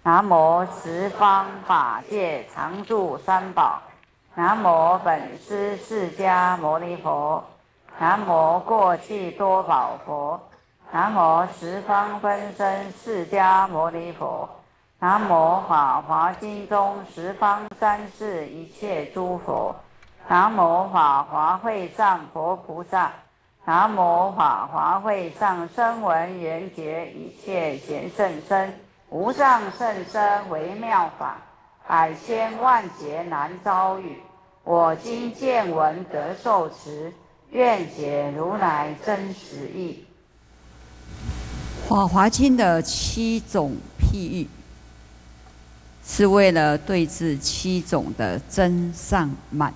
南无十方法界常住三宝。南无本师释迦牟尼佛。南无过去多宝佛。南无十方分身释迦牟尼佛。南无法华经中十方三世一切诸佛。南无法华会上佛菩萨。南无法华会上声闻缘觉一切贤圣身。无上甚深微妙法，百千万劫难遭遇。我今见闻得受持，愿解如来真实义。 法华经的7种譬喻，是为了对治7种的真善慢。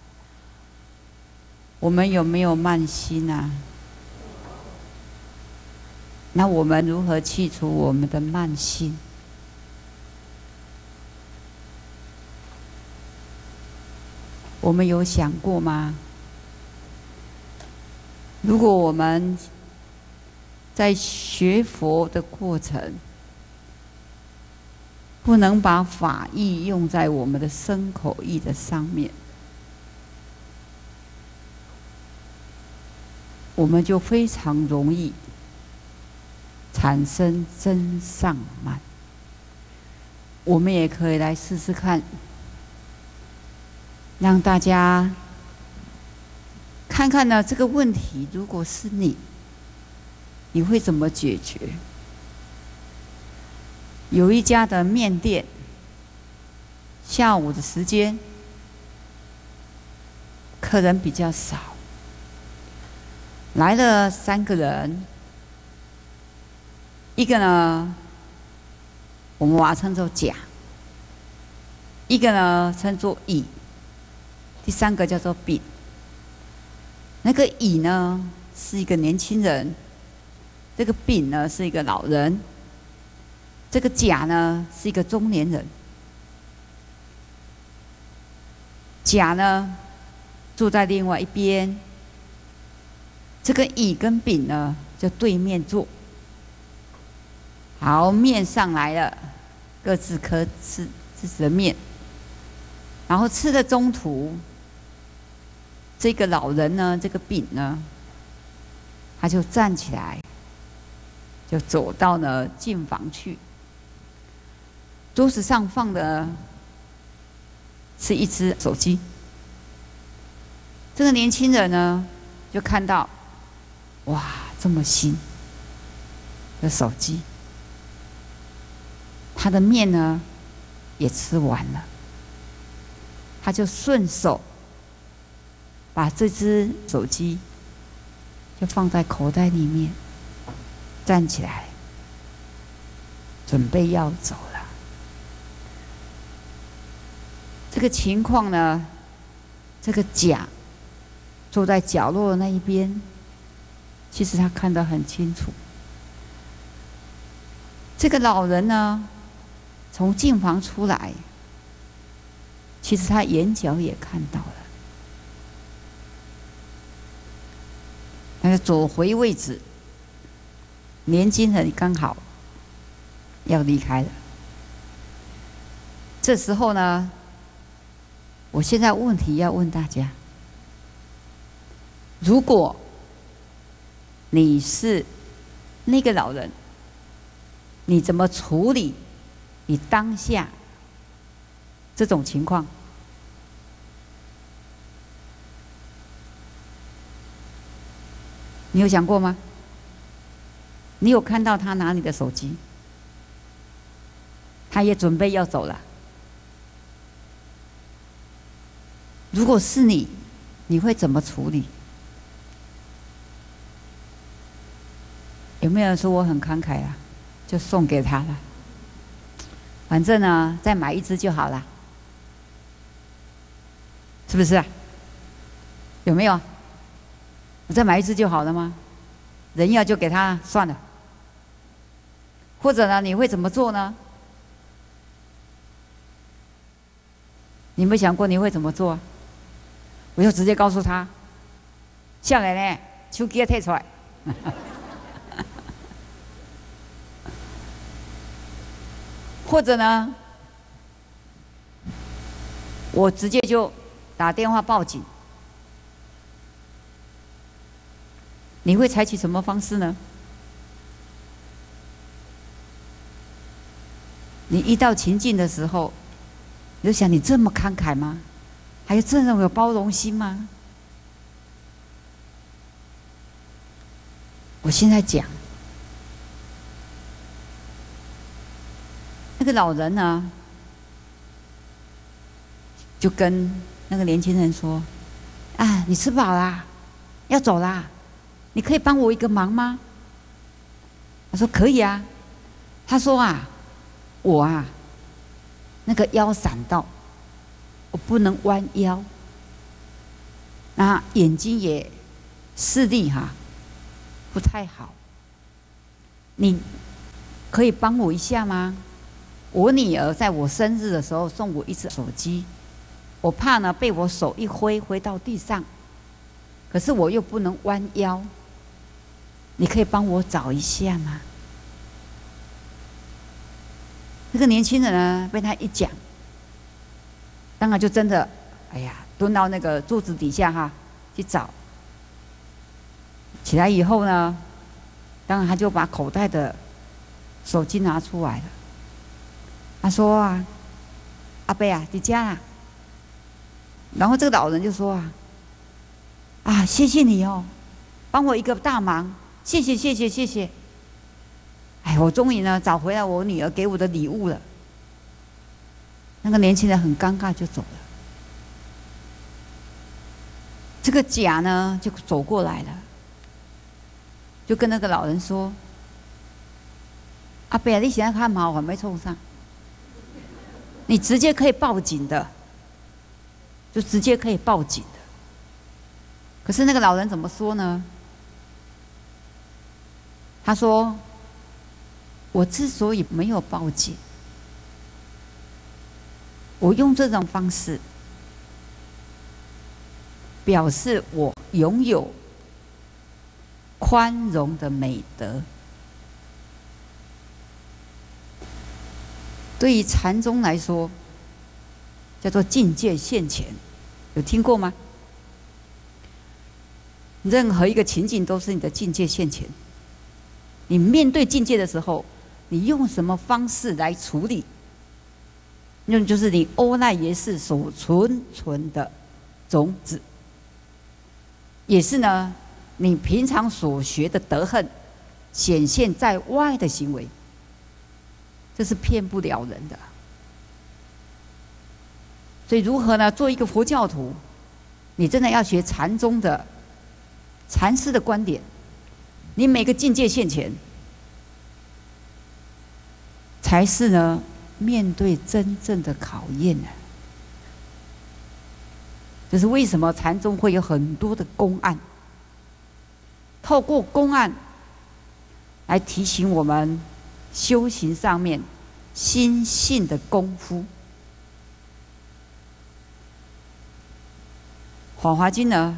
我们有没有慢心啊？那我们如何去除我们的慢心？我们有想过吗？如果我们在学佛的过程，不能把法义用在我们的身口意的上面，我们就非常容易产生真善慢。我们也可以来试试看，让大家看看呢，这个问题如果是你会怎么解决？有一家的面店，下午的时间客人比较少，来了3个人。一个呢，我们把它称作甲；一个呢称作乙；第3个叫做丙。那个乙呢是一个年轻人，这个丙呢是一个老人，这个甲呢是一个中年人。甲呢坐在另外一边，这个乙跟丙呢就对面坐。好，面上来了，各自吃自己的面。然后吃的中途，这个老人呢，这个丙呢，他就站起来，就走到了进房去。桌子上放的是一只手机。这个年轻人呢，就看到，哇，这么新的手机。他的面呢也吃完了，他就顺手把这只手机就放在口袋里面，站起来，准备要走了。这个情况呢，这个甲坐在角落的那一边，其实他看得很清楚。这个老人呢，从进房出来，其实他眼角也看到了。那个走回位置，年轻人刚好要离开了。这时候呢，我现在问题要问大家：如果你是那个老人，你怎么处理你当下这种情况？你有想过吗？你有看到他拿你的手机，他也准备要走了。如果是你，你会怎么处理？有没有人说我很慷慨啊？就送给他了。反正呢，再买一只就好了，是不是啊？有没有？我再买一只就好了吗？人要就给他算了。或者呢，你会怎么做呢？你有没有想过你会怎么做啊？我就直接告诉他，下来呢，手机要摕出来。 或者呢，我直接就打电话报警，你会采取什么方式呢？你遇到情境的时候，你就想：你这么慷慨吗？还有这种有包容心吗？我现在讲，那个老人呢，就跟那个年轻人说：“啊，你吃饱啦，要走啦，你可以帮我一个忙吗？”他说：“可以啊。”他说：“啊，我啊，那个腰闪到，我不能弯腰，那眼睛也视力不太好，你可以帮我一下吗？我女儿在我生日的时候送我一只手机，我怕呢被我手一挥到地上，可是我又不能弯腰，你可以帮我找一下吗？”这个年轻人呢，被他一讲，当然就真的，哎呀，蹲到那个柱子底下去找。起来以后呢，当然他就把口袋的手机拿出来了。他说：“啊，阿伯啊，你家啊。”然后这个老人就说：“啊，谢谢你哦，帮我一个大忙，谢谢谢谢谢谢。哎，我终于呢找回来我女儿给我的礼物了。”那个年轻人很尴尬就走了。这个甲呢就走过来了，就跟那个老人说：“阿伯，你现在看嘛，我还没冲上，你直接可以报警的，就直接可以报警的。”可是那个老人怎么说呢？他说：“我之所以没有报警，我用这种方式表示我拥有宽容的美德。”对于禅宗来说，叫做境界现前，有听过吗？任何一个情境都是你的境界现前。你面对境界的时候，你用什么方式来处理？那就是你阿赖耶识所存的种子，也是呢，你平常所学的德行显现在外的行为，这是骗不了人的。所以如何呢？做一个佛教徒，你真的要学禅宗的禅师的观点，你每个境界现前，才是呢面对真正的考验呢。这是为什么禅宗会有很多的公案，透过公案来提醒我们修行上面心性的功夫。《法华经》呢，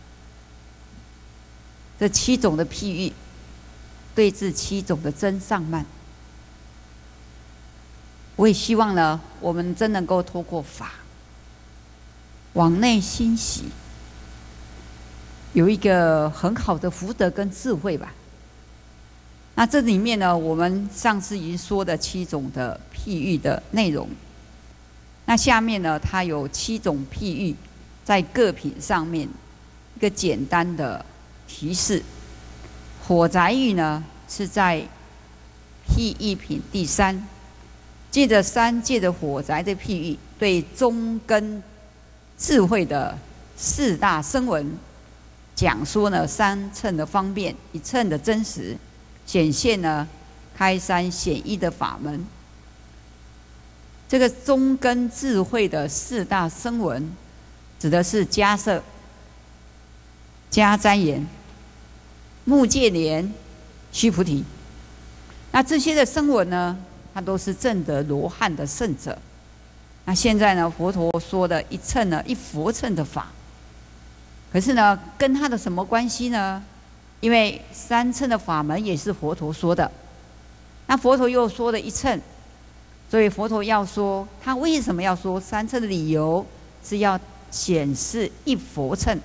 这7种的譬喻，对治7种的真上慢。我也希望呢，我们真能够透过法，往内欣喜，有一个很好的福德跟智慧吧。那这里面呢，我们上次已经说的7种的譬喻的内容，那下面呢，它有7种譬喻，在各品上面一个简单的提示。火宅喻呢，是在譬喻品第3。借着3界的火宅的譬喻，对中根智慧的4大声闻讲说呢3乘的方便，1乘的真实，显现呢开山显义的法门。这个中根智慧的4大声闻，指的是迦摄、迦旃延、目犍连、须菩提。那这些的声闻呢，他都是证得罗汉的圣者。那现在呢，佛陀说的1乘呢，1佛乘的法，可是呢，跟他的什么关系呢？因为3乘的法门也是佛陀说的，那佛陀又说了1乘， 所以佛陀要说，他为什么要说三车的理由，是要显示一佛乘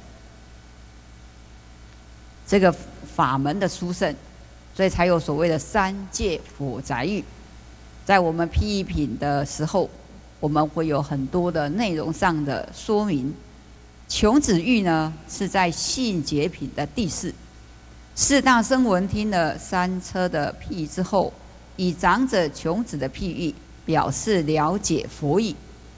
这个法门的殊胜，所以才有所谓的三界佛宅喻。在我们批品的时候，我们会有很多的内容上的说明。穷子喻呢，是在信解品的第4。四大声闻听了三车的譬喻之后，以长者穷子的譬喻表示了解佛意。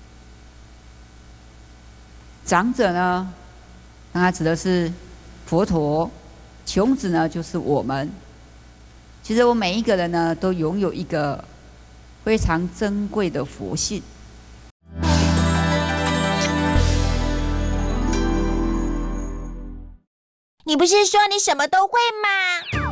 长者呢，当然指的是佛陀；穷子呢，就是我们。其实我们每一个人呢，都拥有一个非常珍贵的佛性。 你不是说你什么都会吗？